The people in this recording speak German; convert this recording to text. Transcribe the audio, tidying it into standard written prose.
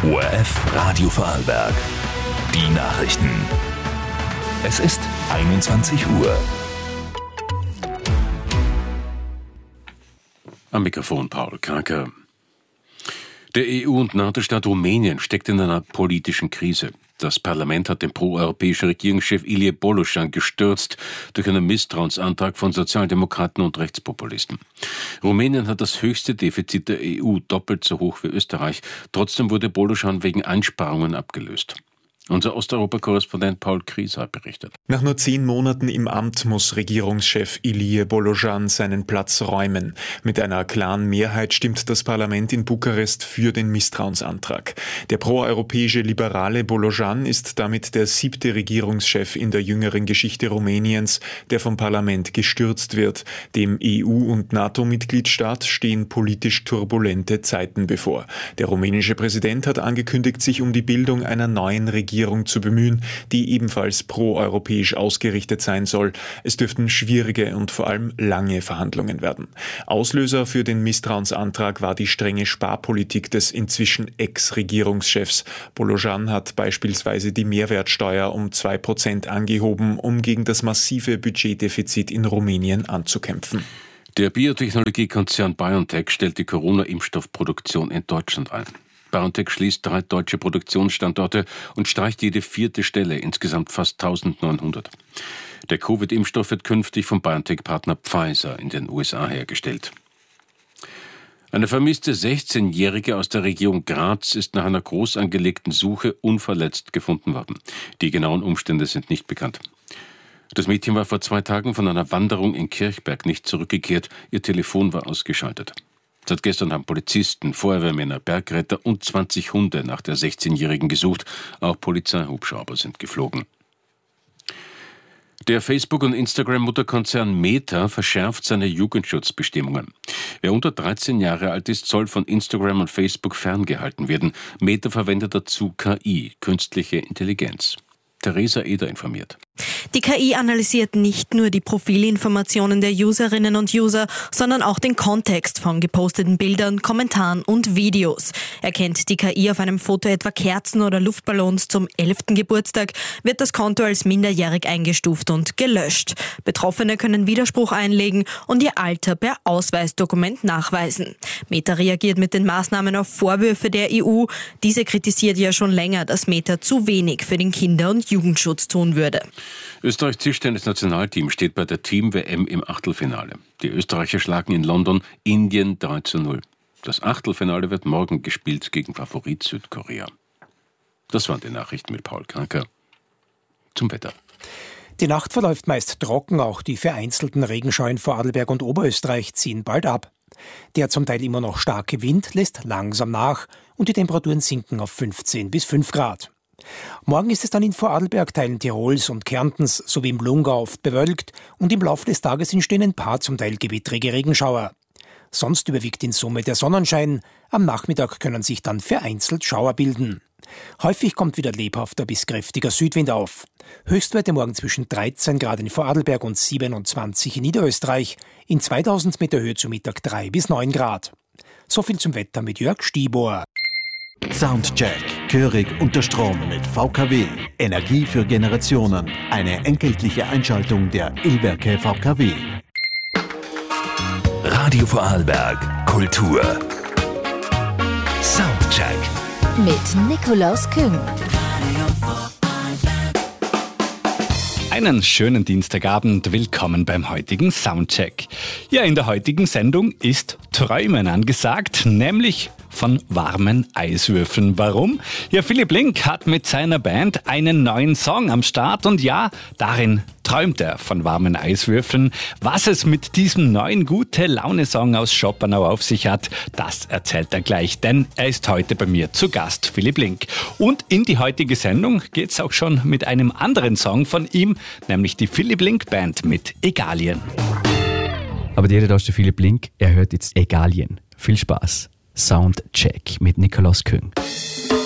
ORF Radio Vorarlberg. Die Nachrichten. Es ist 21 Uhr. Am Mikrofon Paul Kranker. Der EU- und NATO-Staat Rumänien steckt in einer politischen Krise. Das Parlament hat den pro-europäischen Regierungschef Ilie Boloșan gestürzt durch einen Misstrauensantrag von Sozialdemokraten und Rechtspopulisten. Rumänien hat das höchste Defizit der EU, doppelt so hoch wie Österreich. Trotzdem wurde Boloșan wegen Einsparungen abgelöst. Unser Osteuropa-Korrespondent Paul Krieser berichtet. Nach nur 10 Monaten im Amt muss Regierungschef Ilie Boloșan seinen Platz räumen. Mit einer klaren Mehrheit stimmt das Parlament in Bukarest für den Misstrauensantrag. Der proeuropäische Liberale Boloșan ist damit der 7. Regierungschef in der jüngeren Geschichte Rumäniens, der vom Parlament gestürzt wird. Dem EU- und NATO-Mitgliedstaat stehen politisch turbulente Zeiten bevor. Der rumänische Präsident hat angekündigt, sich um die Bildung einer neuen Regierung zu bemühen, die ebenfalls proeuropäisch ausgerichtet sein soll. Es dürften schwierige und vor allem lange Verhandlungen werden. Auslöser für den Misstrauensantrag war die strenge Sparpolitik des inzwischen Ex-Regierungschefs. Boloșan hat beispielsweise die Mehrwertsteuer um 2% angehoben, um gegen das massive Budgetdefizit in Rumänien anzukämpfen. Der Biotechnologiekonzern BioNTech stellt die Corona-Impfstoffproduktion in Deutschland ein. BioNTech schließt 3 deutsche Produktionsstandorte und streicht jede 4. Stelle, insgesamt fast 1900. Der Covid-Impfstoff wird künftig vom BioNTech-Partner Pfizer in den USA hergestellt. Eine vermisste 16-Jährige aus der Region Graz ist nach einer groß angelegten Suche unverletzt gefunden worden. Die genauen Umstände sind nicht bekannt. Das Mädchen war vor 2 Tagen von einer Wanderung in Kirchberg nicht zurückgekehrt. Ihr Telefon war ausgeschaltet. Seit gestern haben Polizisten, Feuerwehrmänner, Bergretter und 20 Hunde nach der 16-Jährigen gesucht. Auch Polizeihubschrauber sind geflogen. Der Facebook- und Instagram-Mutterkonzern Meta verschärft seine Jugendschutzbestimmungen. Wer unter 13 Jahre alt ist, soll von Instagram und Facebook ferngehalten werden. Meta verwendet dazu KI, künstliche Intelligenz. Theresa Eder informiert. Die KI analysiert nicht nur die Profilinformationen der Userinnen und User, sondern auch den Kontext von geposteten Bildern, Kommentaren und Videos. Erkennt die KI auf einem Foto etwa Kerzen oder Luftballons zum 11. Geburtstag, wird das Konto als minderjährig eingestuft und gelöscht. Betroffene können Widerspruch einlegen und ihr Alter per Ausweisdokument nachweisen. Meta reagiert mit den Maßnahmen auf Vorwürfe der EU. Diese kritisiert ja schon länger, dass Meta zu wenig für den Kinder- und Jugendschutz tun würde. Österreichs Tischtennis-Nationalteam steht bei der Team-WM im Achtelfinale. Die Österreicher schlagen in London Indien 3:0. Das Achtelfinale wird morgen gespielt gegen Favorit Südkorea. Das waren die Nachrichten mit Paul Kranker. Zum Wetter. Die Nacht verläuft meist trocken, auch die vereinzelten Regenschauer in Vorarlberg und Oberösterreich ziehen bald ab. Der zum Teil immer noch starke Wind lässt langsam nach und die Temperaturen sinken auf 15 bis 5 Grad. Morgen ist es dann in Vorarlberg, Teilen Tirols und Kärntens sowie im Lungau oft bewölkt und im Laufe des Tages entstehen ein paar zum Teil gewittrige Regenschauer. Sonst überwiegt in Summe der Sonnenschein. Am Nachmittag können sich dann vereinzelt Schauer bilden. Häufig kommt wieder lebhafter bis kräftiger Südwind auf. Höchstwerte morgen zwischen 13 Grad in Vorarlberg und 27 in Niederösterreich. In 2000 Meter Höhe zu Mittag 3 bis 9 Grad. So viel zum Wetter mit Jörg Stiebohr. Soundcheck. Gehörig unter Strom mit VKW. Energie für Generationen. Eine entgeltliche Einschaltung der Illwerke VKW. Radio Vorarlberg. Kultur. Soundcheck. Mit Nikolaus Küng. Einen schönen Dienstagabend, willkommen beim heutigen Soundcheck. Ja, in der heutigen Sendung ist Träumen angesagt, nämlich von warmen Eiswürfeln. Warum? Ja, Philipp Link hat mit seiner Band einen neuen Song am Start und ja, darin träumt er von warmen Eiswürfeln. Was es mit diesem neuen Gute-Laune-Song aus Schopenau auf sich hat, das erzählt er gleich, denn er ist heute bei mir zu Gast, Philipp Link. Und in die heutige Sendung geht's auch schon mit einem anderen Song von ihm, nämlich die Philipp Link Band mit Egalien. Aber jeder da ist der Philipp Link, er hört jetzt Egalien. Viel Spaß. Soundcheck mit Nikolaus Küng.